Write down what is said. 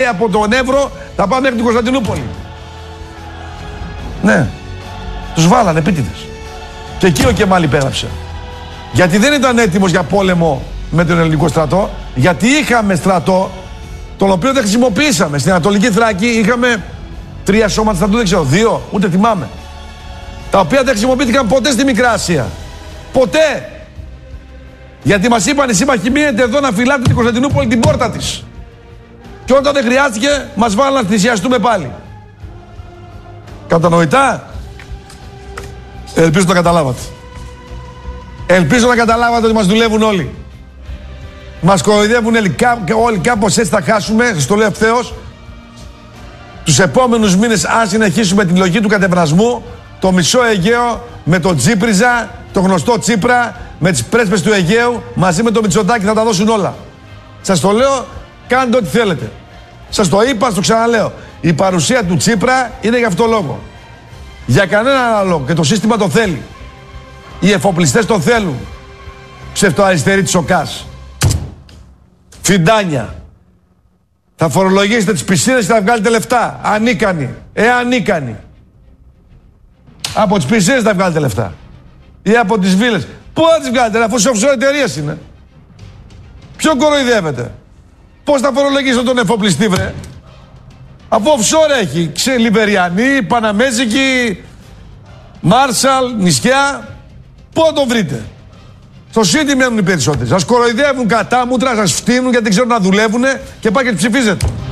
από τον Εύρο θα πάμε μέχρι την Κωνσταντινούπολη. Ναι. Τους βάλανε επίτηδες. Και εκεί ο Κεμάλ υπέγραψε. Γιατί δεν ήταν έτοιμος για πόλεμο με τον ελληνικό στρατό. Γιατί είχαμε στρατό, τον οποίο δεν χρησιμοποιήσαμε. Στην Ανατολική Θράκη είχαμε 3 σώματα στρατού, δεν ξέρω, 2, ούτε θυμάμαι. Τα οποία δεν χρησιμοποιήθηκαν ποτέ στη Μικρά Ασία. Ποτέ. Γιατί μας είπαν οι σύμμαχοι μείνετε εδώ να φυλάτε την Κωνσταντινούπολη την πόρτα της. Και όταν δεν χρειάστηκε, μας βάλαν να θυσιαστούμε πάλι. Κατανοητά. Ελπίζω να καταλάβατε. Ελπίζω να καταλάβατε ότι μας δουλεύουν όλοι. Μας κοροϊδεύουν όλοι, κάπως έτσι θα χάσουμε, σας το λέω ευθέως. Τους επόμενους μήνες, αν συνεχίσουμε την λογική του κατευρασμού, το μισό Αιγαίο με τον Τσίπριζα, το γνωστό Τσίπρα, με τις πρέσπες του Αιγαίου, μαζί με το Μητσοτάκη θα τα δώσουν όλα. Σας το λέω, κάντε ό,τι θέλετε. Σας το είπα, σας το ξαναλέω. Η παρουσία του Τσίπρα είναι για αυτό λόγο. Για κανέναν άλλο λόγο. Και το σύστημα το θέλει. Οι εφοπλιστές το θέλουν. Ψευτοαριστερή της ΟΚΑΣ. Φιντάνια. Θα φορολογήσετε τις πισίνες και θα βγάλετε λεφτά. Ανίκανοι. Ανίκανοι. Από τις πισίνες θα βγάλετε λεφτά. Ή από τις βίλες. Πού θα τις βγάλετε, αφού σε offshore εταιρείες είναι. Ποιο κοροϊδεύετε. Πώς θα φορολογήσετε τον εφοπλιστή, βρε. Αφού offshore έχει. Λιβεριανή, Παναμέζικη, Μάρσαλ, νησιά. Πού θα το βρείτε. Στο City μένουν οι περισσότεροι. Σας κοροϊδεύουν κατάμουτρα, σας φτύνουν γιατί δεν ξέρουν να δουλεύουν και πάει και τις ψηφίζετε.